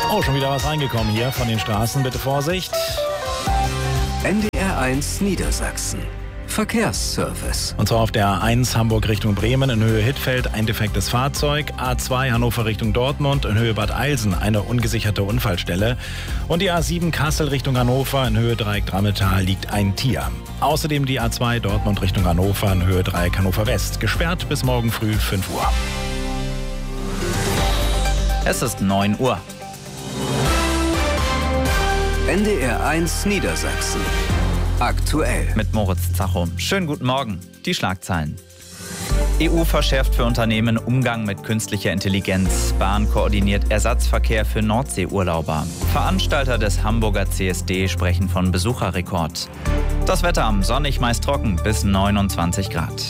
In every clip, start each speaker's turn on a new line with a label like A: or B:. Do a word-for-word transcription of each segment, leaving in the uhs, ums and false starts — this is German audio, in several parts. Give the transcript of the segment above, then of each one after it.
A: Oh, schon wieder was reingekommen hier von den Straßen. Bitte Vorsicht.
B: N D R eins Niedersachsen. Verkehrsservice.
A: Und zwar auf der A eins Hamburg Richtung Bremen in Höhe Hittfeld ein defektes Fahrzeug. A zwei Hannover Richtung Dortmund in Höhe Bad Eilsen eine ungesicherte Unfallstelle. Und die A sieben Kassel Richtung Hannover in Höhe Dreieck Drammetal liegt ein Tier. Außerdem die A zwei Dortmund Richtung Hannover in Höhe Dreieck Hannover West. Gesperrt bis morgen früh fünf Uhr.
C: Es ist neun Uhr.
B: N D R eins Niedersachsen. Aktuell.
C: Mit Moritz Zacho. Schönen guten Morgen. Die Schlagzeilen. E U verschärft für Unternehmen Umgang mit künstlicher Intelligenz. Bahn koordiniert Ersatzverkehr für Nordseeurlauber. Veranstalter des Hamburger C S D sprechen von Besucherrekord. Das Wetter am sonnig, meist trocken bis neunundzwanzig Grad.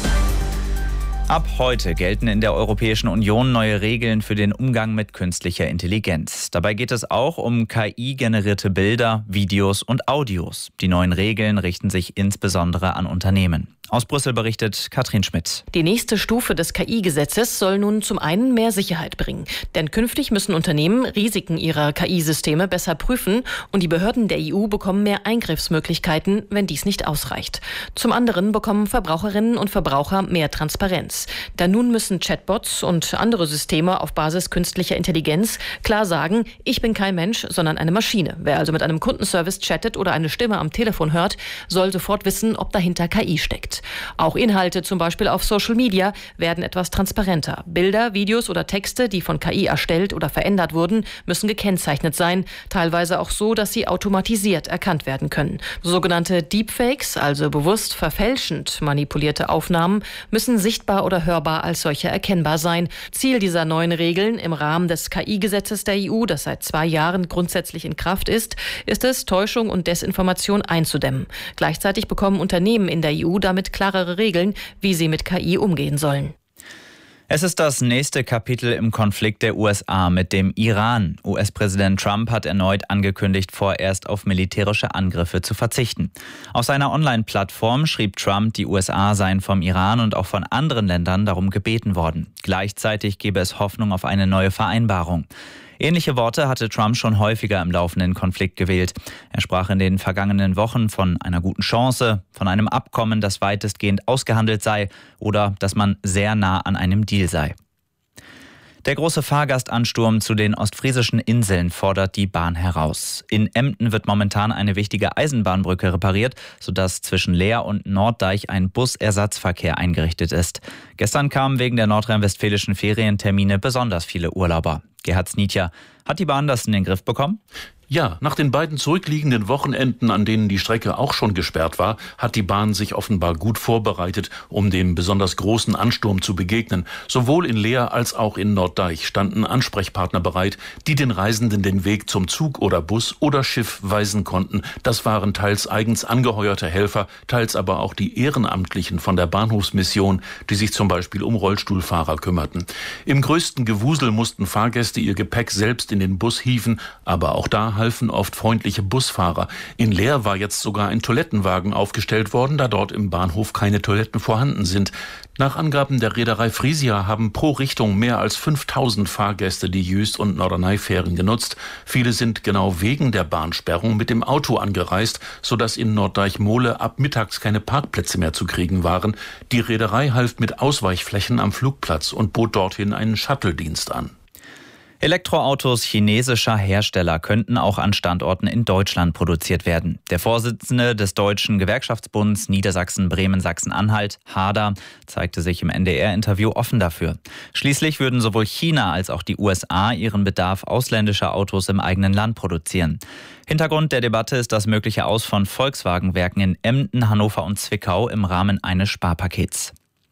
C: Ab heute gelten in der Europäischen Union neue Regeln für den Umgang mit künstlicher Intelligenz. Dabei geht es auch um K I-generierte Bilder, Videos und Audios. Die neuen Regeln richten sich insbesondere an Unternehmen. Aus Brüssel berichtet Katrin Schmidt.
D: Die nächste Stufe des K I-Gesetzes soll nun zum einen mehr Sicherheit bringen. Denn künftig müssen Unternehmen Risiken ihrer K I-Systeme besser prüfen und die Behörden der E U bekommen mehr Eingriffsmöglichkeiten, wenn dies nicht ausreicht. Zum anderen bekommen Verbraucherinnen und Verbraucher mehr Transparenz. Denn nun müssen Chatbots und andere Systeme auf Basis künstlicher Intelligenz klar sagen, ich bin kein Mensch, sondern eine Maschine. Wer also mit einem Kundenservice chattet oder eine Stimme am Telefon hört, soll sofort wissen, ob dahinter K I steckt. Auch Inhalte, zum Beispiel auf Social Media, werden etwas transparenter. Bilder, Videos oder Texte, die von K I erstellt oder verändert wurden, müssen gekennzeichnet sein, teilweise auch so, dass sie automatisiert erkannt werden können. Sogenannte Deepfakes, also bewusst verfälschend manipulierte Aufnahmen, müssen sichtbar oder hörbar als solche erkennbar sein. Ziel dieser neuen Regeln im Rahmen des K I-Gesetzes der E U, das seit zwei Jahren grundsätzlich in Kraft ist, ist es, Täuschung und Desinformation einzudämmen. Gleichzeitig bekommen Unternehmen in der E U damit klarere Regeln, wie sie mit K I umgehen sollen.
C: Es ist das nächste Kapitel im Konflikt der U S A mit dem Iran. U S-Präsident Trump hat erneut angekündigt, vorerst auf militärische Angriffe zu verzichten. Auf seiner Online-Plattform schrieb Trump, die U S A seien vom Iran und auch von anderen Ländern darum gebeten worden. Gleichzeitig gebe es Hoffnung auf eine neue Vereinbarung. Ähnliche Worte hatte Trump schon häufiger im laufenden Konflikt gewählt. Er sprach in den vergangenen Wochen von einer guten Chance, von einem Abkommen, das weitestgehend ausgehandelt sei oder dass man sehr nah an einem Deal sei. Der große Fahrgastansturm zu den ostfriesischen Inseln fordert die Bahn heraus. In Emden wird momentan eine wichtige Eisenbahnbrücke repariert, sodass zwischen Leer und Norddeich ein Busersatzverkehr eingerichtet ist. Gestern kamen wegen der nordrhein-westfälischen Ferientermine besonders viele Urlauber. Gerhard Snitja, hat die Bahn das in den Griff bekommen?
E: Ja, nach den beiden zurückliegenden Wochenenden, an denen die Strecke auch schon gesperrt war, hat die Bahn sich offenbar gut vorbereitet, um dem besonders großen Ansturm zu begegnen. Sowohl in Leer als auch in Norddeich standen Ansprechpartner bereit, die den Reisenden den Weg zum Zug oder Bus oder Schiff weisen konnten. Das waren teils eigens angeheuerte Helfer, teils aber auch die Ehrenamtlichen von der Bahnhofsmission, die sich zum Beispiel um Rollstuhlfahrer kümmerten. Im größten Gewusel mussten Fahrgäste ihr Gepäck selbst in den Bus hieven, aber auch da halfen oft freundliche Busfahrer. In Leer war jetzt sogar ein Toilettenwagen aufgestellt worden, da dort im Bahnhof keine Toiletten vorhanden sind. Nach Angaben der Reederei Frisia haben pro Richtung mehr als fünftausend Fahrgäste die Jüst- und Norderney-Fähren genutzt. Viele sind genau wegen der Bahnsperrung mit dem Auto angereist, sodass in Norddeich-Mohle ab mittags keine Parkplätze mehr zu kriegen waren. Die Reederei half mit Ausweichflächen am Flugplatz und bot dorthin einen Shuttle-Dienst an.
C: Elektroautos chinesischer Hersteller könnten auch an Standorten in Deutschland produziert werden. Der Vorsitzende des Deutschen Gewerkschaftsbunds Niedersachsen, Bremen, Sachsen-Anhalt, Hader, zeigte sich im N D R-Interview offen dafür. Schließlich würden sowohl China als auch die U S A ihren Bedarf ausländischer Autos im eigenen Land produzieren. Hintergrund der Debatte ist das mögliche Aus von Volkswagen-Werken in Emden, Hannover und Zwickau im Rahmen eines Sparpakets.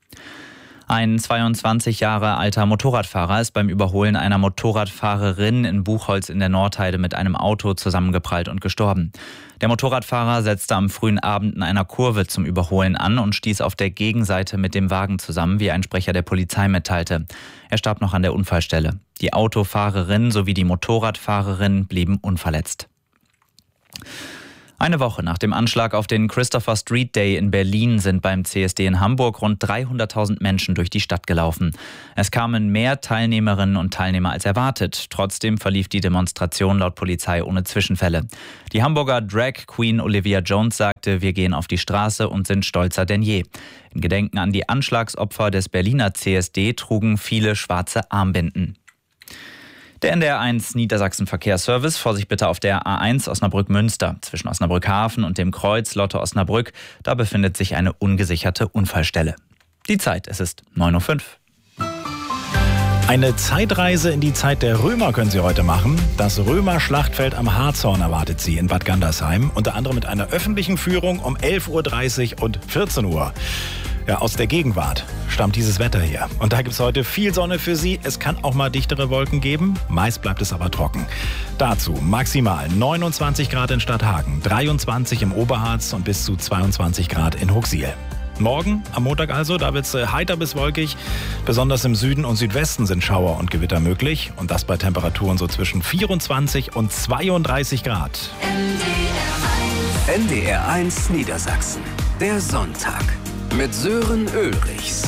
C: Ein zweiundzwanzig Jahre alter Motorradfahrer ist beim Überholen einer Motorradfahrerin in Buchholz in der Nordheide mit einem Auto zusammengeprallt und gestorben. Der Motorradfahrer setzte am frühen Abend in einer Kurve zum Überholen an und stieß auf der Gegenseite mit dem Wagen zusammen, wie ein Sprecher der Polizei mitteilte. Er starb noch an der Unfallstelle. Die Autofahrerin sowie die Motorradfahrerin blieben unverletzt. Eine Woche nach dem Anschlag auf den Christopher Street Day in Berlin sind beim C S D in Hamburg rund dreihunderttausend Menschen durch die Stadt gelaufen. Es kamen mehr Teilnehmerinnen und Teilnehmer als erwartet. Trotzdem verlief die Demonstration laut Polizei ohne Zwischenfälle. Die Hamburger Drag Queen Olivia Jones sagte, wir gehen auf die Straße und sind stolzer denn je. In Gedenken an die Anschlagsopfer des Berliner C S D trugen viele schwarze Armbinden. Der N D R eins Niedersachsen Verkehrsservice, Vorsicht bitte auf der A eins Osnabrück-Münster. Zwischen Osnabrück-Hafen und dem Kreuz Lotte-Osnabrück, da befindet sich eine ungesicherte Unfallstelle. Die Zeit, es ist neun Uhr fünf.
A: Eine Zeitreise in die Zeit der Römer können Sie heute machen. Das Römer-Schlachtfeld am Harzhorn erwartet Sie in Bad Gandersheim. Unter anderem mit einer öffentlichen Führung um elf Uhr dreißig und vierzehn Uhr. Ja, aus der Gegenwart stammt dieses Wetter hier. Und da gibt es heute viel Sonne für Sie. Es kann auch mal dichtere Wolken geben. Meist bleibt es aber trocken. Dazu maximal neunundzwanzig Grad in Stadthagen, dreiundzwanzig im Oberharz und bis zu zweiundzwanzig Grad in Huxil. Morgen, am Montag also, da wird es heiter bis wolkig. Besonders im Süden und Südwesten sind Schauer und Gewitter möglich. Und das bei Temperaturen so zwischen vierundzwanzig und zweiunddreißig Grad.
B: N D R eins Niedersachsen. Der Sonntag. Mit Sören Ulrichs.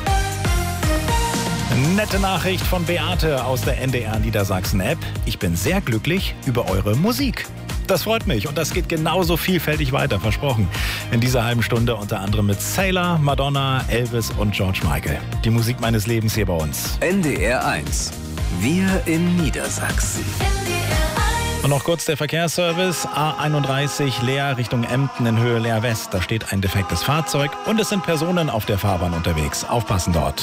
A: Nette Nachricht von Beate aus der N D R Niedersachsen App. Ich bin sehr glücklich über eure Musik. Das freut mich und das geht genauso vielfältig weiter, versprochen. In dieser halben Stunde unter anderem mit Sailor, Madonna, Elvis und George Michael. Die Musik meines Lebens hier bei uns.
B: N D R eins. Wir in Niedersachsen.
A: Und noch kurz der Verkehrsservice. A einunddreißig Leer Richtung Emden in Höhe Leer West. Da steht ein defektes Fahrzeug und es sind Personen auf der Fahrbahn unterwegs. Aufpassen dort.